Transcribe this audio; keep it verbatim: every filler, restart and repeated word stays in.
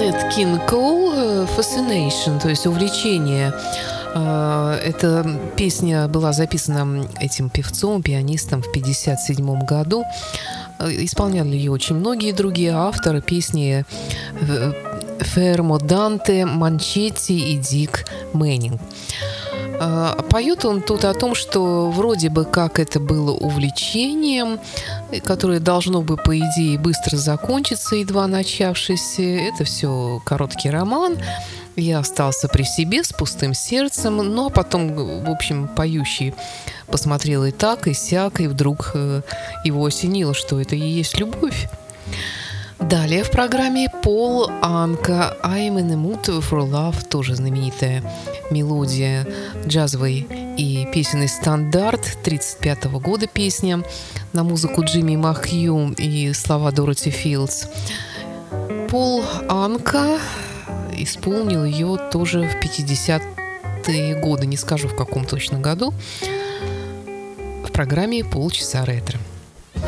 Nat King Cole «Fascination», то есть увлечение. Эта песня была записана этим певцом, пианистом в пятьдесят седьмом году. Исполняли ее очень многие другие авторы. Песни Фермо Данте, Манчетти и Дик Мэннинг. Поет он тут о том, что вроде бы как это было увлечением, которое должно бы, по идее, быстро закончиться, едва начавшись. Это все короткий роман. Я остался при себе с пустым сердцем, ну а потом, в общем, поющий посмотрел и так, и сяк, и вдруг его осенило, что это и есть любовь. Далее в программе Пол Анка «I'm in the mood for love», тоже знаменитая мелодия, джазовый и песенный стандарт тридцать пятого года песня на музыку Джимми Махью и слова Дороти Филдс. Пол Анка исполнил ее тоже в пятидесятые годы, не скажу в каком точно году, в программе «Полчаса ретро».